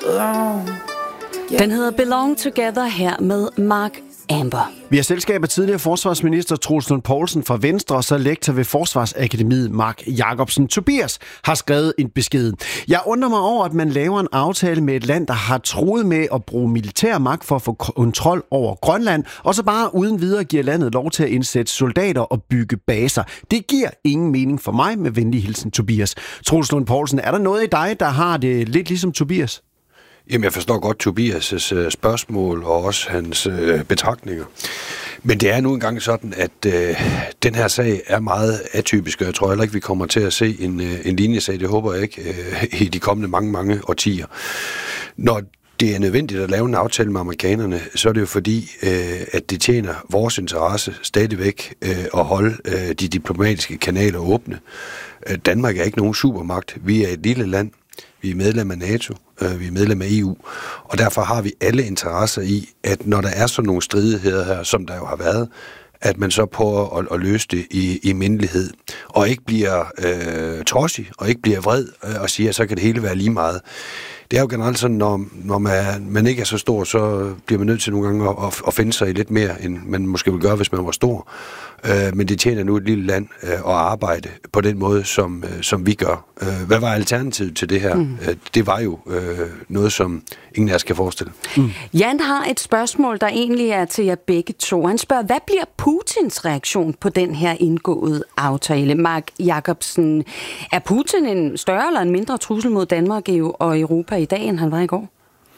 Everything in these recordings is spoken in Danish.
Den hedder Belong Together her med Mark Amber. Vi har selskab af tidligere forsvarsminister Troels Lund Poulsen fra Venstre, og så lektor ved Forsvarsakademiet Mark Jacobsen. Tobias har skrevet en besked. Jeg undrer mig over, at man laver en aftale med et land, der har truet med at bruge militær magt for at få kontrol over Grønland, og så bare uden videre giver landet lov til at indsætte soldater og bygge baser. Det giver ingen mening for mig, med venlig hilsen Tobias. Troels Lund Poulsen, er der noget i dig, der har det lidt ligesom Tobias? Jamen, jeg forstår godt Tobias' spørgsmål og også hans betragtninger. Men det er nu engang sådan, at den her sag er meget atypisk, og jeg tror heller ikke, vi kommer til at se en linjesag, det håber jeg ikke, i de kommende mange årtier. Når det er nødvendigt at lave en aftale med amerikanerne, så er det jo fordi, at det tjener vores interesse stadigvæk at holde de diplomatiske kanaler åbne. Danmark er ikke nogen supermagt. Vi er et lille land. Vi er medlem af NATO, vi er medlem af EU, og derfor har vi alle interesser i, at når der er sådan nogle stridigheder her, som der jo har været, at man så prøver at løse det i mindelighed, og ikke bliver trodsig, og ikke bliver vred, og siger, at så kan det hele være lige meget. Det er jo generelt sådan, når man ikke er så stor, så bliver man nødt til nogle gange at finde sig i lidt mere, end man måske vil gøre, hvis man var stor. Men det tjener nu et lille land at arbejde på den måde, som vi gør. Hvad var alternativet til det her? Det var jo noget, som ingen af os kan forestille. Jan har et spørgsmål, der egentlig er til jer begge to. Han spørger, hvad bliver Putins reaktion på den her indgåede aftale? Mark Jacobsen, er Putin en større eller en mindre trussel mod Danmark og Europa i dag, end han var i går?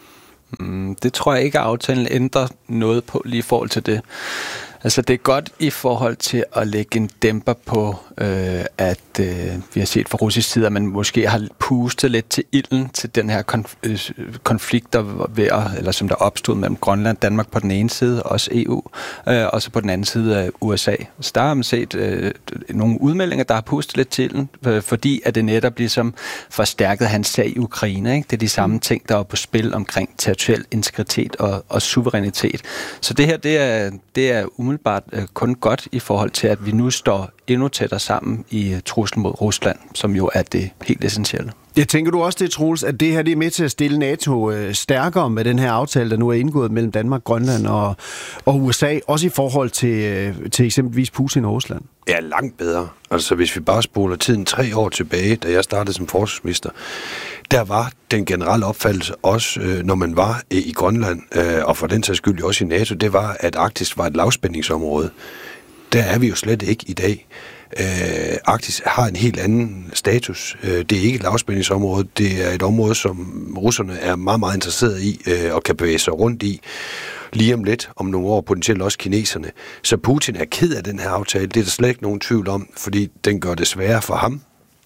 Det tror jeg ikke, at aftalen ændrer noget på lige i forhold til det. Altså det er godt i forhold til at lægge en dæmper på, at vi har set fra russisk side, at man måske har pustet lidt til ilden til den her konflikt, eller som der opstod mellem Grønland og Danmark på den ene side, også EU, og så på den anden side af USA. Så der har man set nogle udmeldinger, der har pustet lidt til ilden, fordi at det netop ligesom forstærket hans sag i Ukraine. Ikke? Det er de samme ting, der er på spil omkring territorial integritet og suverænitet. Så det her, det er umiddelbart kun godt i forhold til, at vi nu står endnu tættere sammen i truslen mod Rusland, som jo er det helt essentielle. Jeg tænker du også det, Troels, at det her det er med til at stille NATO stærkere med den her aftale, der nu er indgået mellem Danmark, Grønland og USA, også i forhold til eksempelvis Putin og Rusland? Ja, langt bedre. Altså hvis vi bare spoler tiden 3 år tilbage, da jeg startede som forsvarsminister, der var den generelle opfattelse også, når man var i Grønland, og for den sags skyld også i NATO, det var, at Arktis var et lavspændingsområde. Der er vi jo slet ikke i dag. Arktis har en helt anden status. Det er ikke et lavspændingsområde. Det er et område, som russerne er meget, meget interesseret i og kan bevæge sig rundt i. Lige om lidt, om nogle år, potentielt også kineserne. Så Putin er ked af den her aftale. Det er der slet ikke nogen tvivl om, fordi den gør det sværere for ham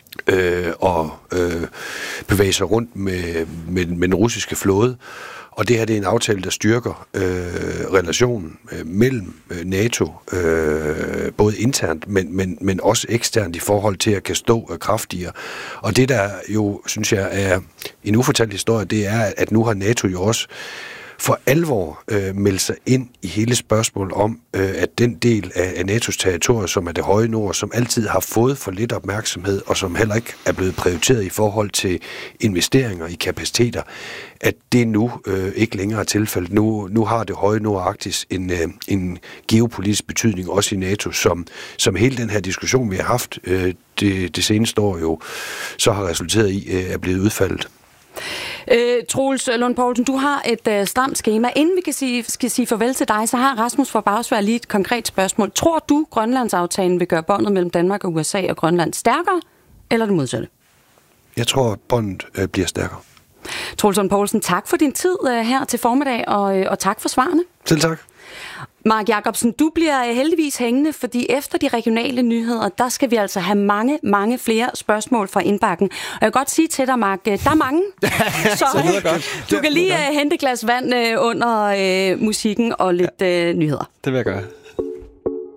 at bevæge sig rundt med den russiske flåde. Og det her det er en aftale, der styrker relationen mellem NATO, både internt, men også eksternt i forhold til at kan stå kraftigere. Og det, der jo, synes jeg, er en ufortalt historie, det er, at nu har NATO jo også for alvor meldt sig ind i hele spørgsmålet om, at den del af NATO's territorium, som er det høje nord, som altid har fået for lidt opmærksomhed, og som heller ikke er blevet prioriteret i forhold til investeringer i kapaciteter, at det nu ikke længere er tilfældet. Nu har det høje nord Arktis en geopolitisk betydning, også i NATO, som hele den her diskussion, vi har haft det seneste år jo, så har resulteret i, er blevet udfaldet. Troels Lund Poulsen, du har et stramt schema. Inden vi skal sige farvel til dig, så har Rasmus fra Bagsvær lige et konkret spørgsmål. Tror du, Grønlandsaftalen vil gøre båndet mellem Danmark og USA og Grønland stærkere, eller det modsatte? Jeg tror, båndet bliver stærkere. Troels Lund Poulsen, tak for din tid her til formiddag, og tak for svarene. Selv tak. Mark Jacobsen, du bliver heldigvis hængende, fordi efter de regionale nyheder, der skal vi altså have mange flere spørgsmål fra indbakken. Og jeg kan godt sige til dig, Mark, der er mange. Så du kan lige hente et glas vand under musikken og lidt nyheder. Det vil jeg gøre.